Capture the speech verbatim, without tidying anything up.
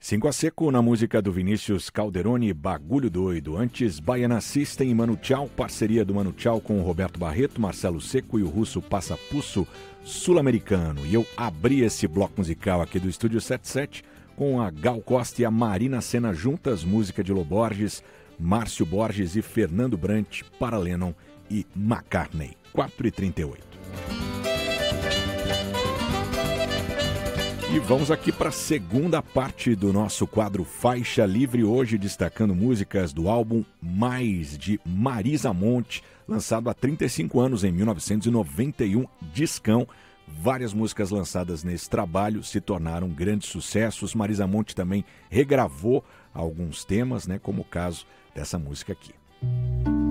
Cinco a Seco na música do Vinícius Calderoni, Bagulho Doido. Antes, Baiana System e Manu Chao, parceria do Manu Chao com o Roberto Barreto, Marcelo Seco e o russo Passapusso sul-americano. E eu abri esse bloco musical aqui do Estúdio setenta e sete com a Gal Costa e a Marina Sena juntas, música de Lô Borges, Márcio Borges e Fernando Brant para Lennon e McCartney. quatro e trinta e oito. E vamos aqui para a segunda parte do nosso quadro Faixa Livre, hoje destacando músicas do álbum Mais, de Marisa Monte, lançado há trinta e cinco anos, em mil novecentos e noventa e um, discão. Várias músicas lançadas nesse trabalho se tornaram grandes sucessos. Marisa Monte também regravou alguns temas, né, como o caso dessa música aqui.